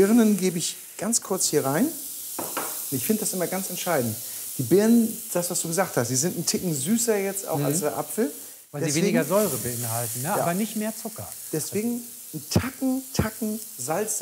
Birnen gebe ich ganz kurz hier rein. Ich finde das immer ganz entscheidend. Die Birnen, das, was du gesagt hast, die sind ein Ticken süßer jetzt auch als der Apfel. Weil sie weniger Säure beinhalten, ne? Ja. Aber nicht mehr Zucker. Deswegen ein Tacken Salz